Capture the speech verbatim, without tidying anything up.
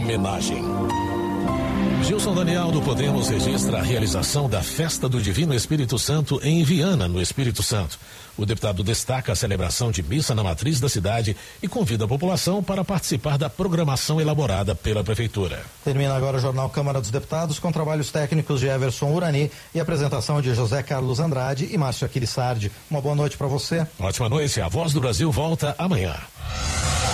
Homenagem. Gilson Daniel do Podemos registra a realização da Festa do Divino Espírito Santo em Viana, no Espírito Santo. O deputado destaca a celebração de missa na matriz da cidade e convida a população para participar da programação elaborada pela Prefeitura. Termina agora o Jornal Câmara dos Deputados com trabalhos técnicos de Everson Urani e apresentação de José Carlos Andrade e Márcio Aquilissardi. Uma boa noite para você. Ótima noite. A Voz do Brasil volta amanhã.